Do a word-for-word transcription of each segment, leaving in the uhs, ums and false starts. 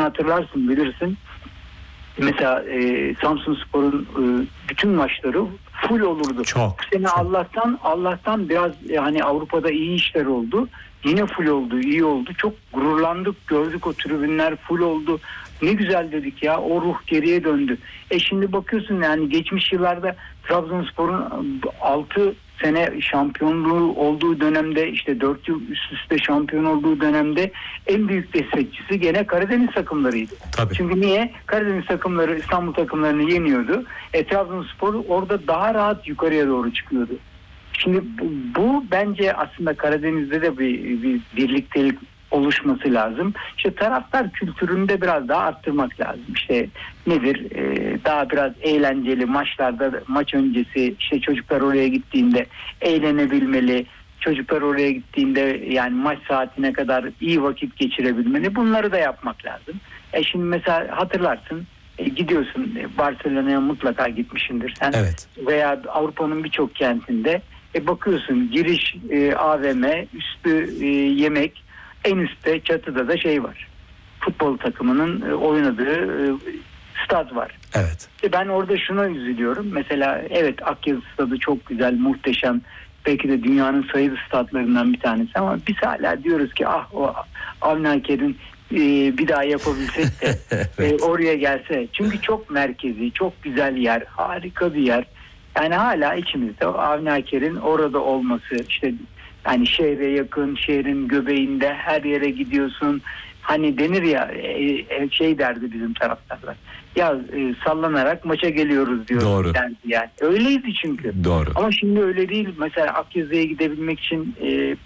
hatırlarsın, bilirsin. Mesela e, Samsunspor'un e, bütün maçları full olurdu. Çok. Bu sene çok. Allah'tan Allah'tan biraz yani Avrupa'da iyi işler oldu. Yine full oldu, iyi oldu. Çok gururlandık, gördük o tribünler full oldu. Ne güzel dedik ya, o ruh geriye döndü. E şimdi bakıyorsun yani geçmiş yıllarda Trabzonspor'un altı sene şampiyonluğu olduğu dönemde, işte dört yıl üst üste şampiyon olduğu dönemde en büyük destekçisi gene Karadeniz takımlarıydı. Tabii. Çünkü niye? Karadeniz takımları İstanbul takımlarını yeniyordu. E, Trabzonspor orada daha rahat yukarıya doğru çıkıyordu. Şimdi bu, bu bence aslında Karadeniz'de de bir, bir birliktelik oluşması lazım. İşte taraftar kültürünü de biraz daha arttırmak lazım. İşte nedir? Ee, daha biraz eğlenceli maçlarda, maç öncesi işte çocuklar oraya gittiğinde eğlenebilmeli. Çocuklar oraya gittiğinde yani maç saatine kadar iyi vakit geçirebilmeli. Bunları da yapmak lazım. E şimdi mesela hatırlarsın, e, gidiyorsun Barcelona'ya mutlaka gitmişsindir sen. Evet. Veya Avrupa'nın birçok kentinde e, bakıyorsun giriş e, A V M, üstü e, yemek, en üstte çatıda da şey var. Futbol takımının e, oynadığı e, stad var. Evet. İşte ben orada şuna üzülüyorum. Mesela evet, Akyazı stadı çok güzel, muhteşem. Belki de dünyanın sayılı stadlarından bir tanesi ama biz hala diyoruz ki ah o Avni Aker'in e, bir daha yapabilsek de evet. e, oraya gelse. Çünkü çok merkezi, çok güzel yer, harika bir yer. Yani hala içimizde Avni Aker'in orada olması, işte yani şehre yakın, şehrin göbeğinde, her yere gidiyorsun. Hani denir ya, şey derdi bizim taraftarlar. Ya sallanarak maça geliyoruz diyor. Doğru. Derdi yani. Öyleydi çünkü. Doğru. Ama şimdi öyle değil. Mesela Akyazı'ya gidebilmek için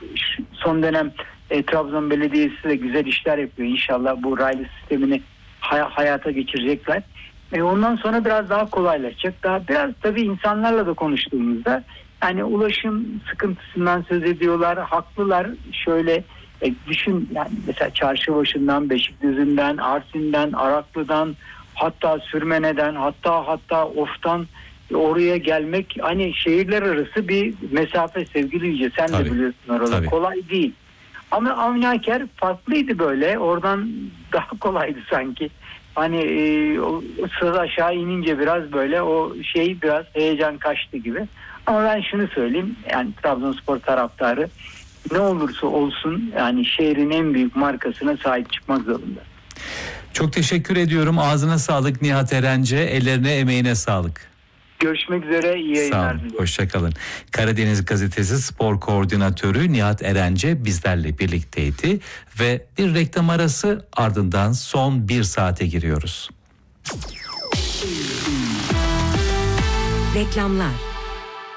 son dönem Trabzon Belediyesi de güzel işler yapıyor. İnşallah bu raylı sistemini hayata geçirecekler. E ondan sonra biraz daha kolaylaşacak. Daha biraz tabii insanlarla da konuştuğumuzda yani ulaşım sıkıntısından söz ediyorlar. Haklılar. Şöyle e, düşün yani mesela Çarşıbaşı'ndan, Beşikdüzü'nden, Arsin'den, Araklı'dan, hatta Sürmene'den, hatta hatta Of'tan oraya gelmek hani şehirler arası bir mesafe sevgili Yüce. Sen Tabii. de biliyorsun orada. Tabii. Kolay değil. Ama Avni Aker farklıydı böyle. Oradan daha kolaydı sanki. Hani e, o sıra aşağı inince biraz böyle o şey biraz heyecan kaçtı gibi. Ama ben şunu söyleyeyim, yani Trabzonspor taraftarı ne olursa olsun yani şehrin en büyük markasına sahip çıkmak zorunda. Çok teşekkür ediyorum. Ağzına sağlık Nihat Erenci. Ellerine, emeğine sağlık. Görüşmek üzere. İyi yayınlar. Sağ olun. Hoşçakalın. Karadeniz Gazetesi Spor Koordinatörü Nihat Erenci bizlerle birlikteydi ve bir reklam arası, ardından son bir saate giriyoruz. Reklamlar.